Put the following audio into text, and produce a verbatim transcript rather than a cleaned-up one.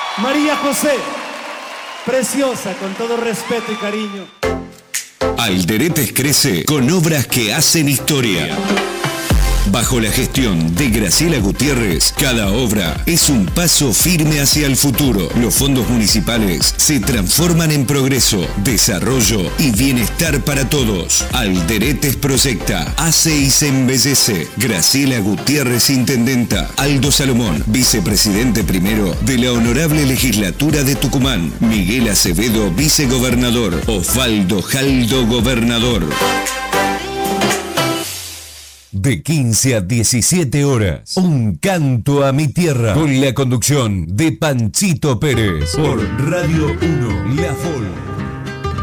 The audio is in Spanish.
María José, preciosa, con todo respeto y cariño. Alderetes crece con obras que hacen historia. Bajo la gestión de Graciela Gutiérrez, cada obra es un paso firme hacia el futuro. Los fondos municipales se transforman en progreso, desarrollo y bienestar para todos. Alderetes proyecta, hace y se embellece. Graciela Gutiérrez, intendenta. Aldo Salomón, vicepresidente primero de la Honorable Legislatura de Tucumán. Miguel Acevedo, vicegobernador. Osvaldo Jaldo, gobernador. De quince a diecisiete horas, Un canto a mi tierra, con la conducción de Panchito Pérez, por Radio uno, La Vol.